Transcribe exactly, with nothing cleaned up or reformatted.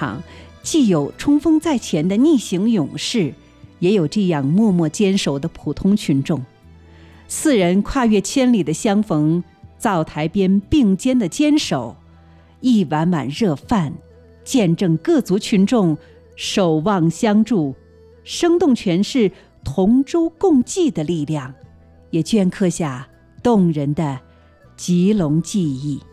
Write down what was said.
场，既有冲锋在前的逆行勇士，也有这样默默坚守的普通群众。四人跨越千里的相逢，灶台边并肩的坚守，一碗碗热饭，见证各族群众守望相助，生动诠释同舟共济的力量，也镌刻下动人的吉隆记忆。